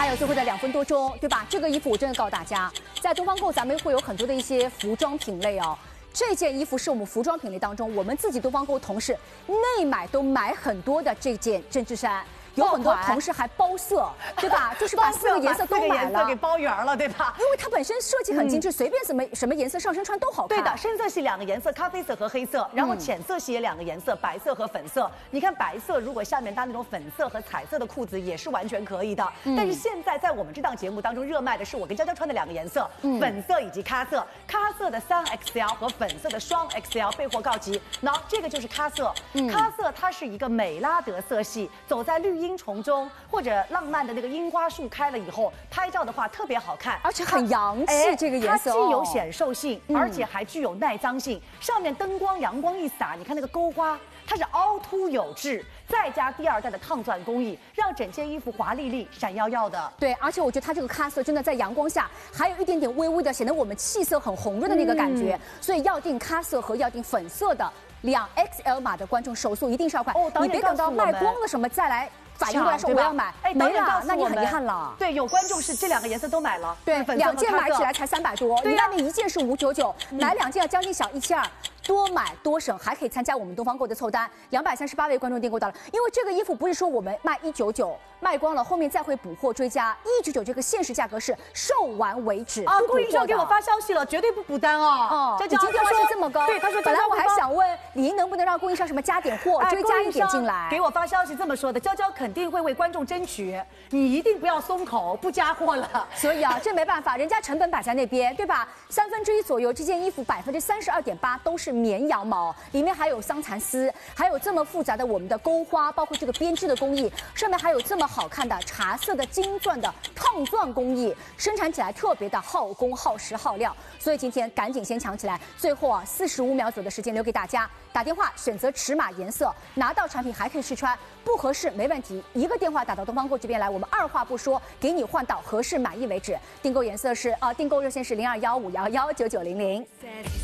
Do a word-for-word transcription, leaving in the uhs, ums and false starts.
还有最后的两分多钟，对吧？这个衣服我真的告诉大家，在东方购咱们会有很多的一些服装品类哦。这件衣服是我们服装品类当中，我们自己东方购同事内买都买很多的这件针织衫。 有很多同事还包色，对吧？就是把四个颜色都买了， 给包圆了，对吧？ 因为它本身设计很精致，随便什么什么颜色上身穿都好看。 对的，深色系两个颜色，咖啡色和黑色，然后浅色系也两个颜色，白色和粉色。你看白色，如果下面搭那种粉色和彩色的裤子，也是完全可以的。但是现在在我们这档节目当中热卖的是我跟娇娇穿的两个颜色，粉色以及咖色。咖色的三 X L 和粉色的双 X L 备货告急。那这个就是咖色，咖色它是一个美拉德色系，走在绿荫丛中。 或者浪漫的那个樱花树开了以后，拍照的话特别好看， 而且很洋气。这个颜色它既有显瘦性，而且还具有耐脏性。上面灯光阳光一洒，你看那个钩花，它是凹凸有致，再加第二代的抗钻工艺，让整件衣服华丽丽、闪耀耀的。 对，而且我觉得它这个咖色真的在阳光下，还有一点点微微的显得我们气色很红润的那个感觉。所以要订咖色和要订粉色的两 X L 码的观众手速一定是要快， 哦， 你别等到卖光了什么再来。 反应过来说我要买，哎，没了，那你很遗憾了。 对，有观众是这两个颜色都买了， 对，两件买起来才三百多，你外面一件是五九九，买两件要将近小一千二，多买多省，还可以参加我们东方购的凑单，两百三十八位观众订购到了。因为这个衣服不是说我们卖一九九卖光了，后面再会补货追加，一九九这个限时价格是售完为止。 啊，供应商给我发消息了，绝对不补单哦。 哦，你今天电话是这么高， 对，他说本来我还想问您能不能让供应商什么加点货，追加一点进来。 给我发消息这么说的，娇娇肯定会为观众 争取，你一定不要松口，不加货了。 所以啊，这没办法，人家成本摆在那边，对吧？三分之一左右，这件衣服百分之三十二点八都是绵羊毛，里面还有桑蚕丝，还有这么复杂的我们的钩花，包括这个编织的工艺，上面还有这么好看的茶色的金钻的烫钻工艺，生产起来特别的耗工、耗时、耗料。所以今天赶紧先抢起来，最后啊，四十五秒左右的时间留给大家，打电话选择尺码、颜色，拿到产品还可以试穿，不合适没问题，一个电话打到东方购这边来，我们二话不说，给你换到合适满意为止。订购颜色是呃，订购热线是零二幺五幺幺九九零零。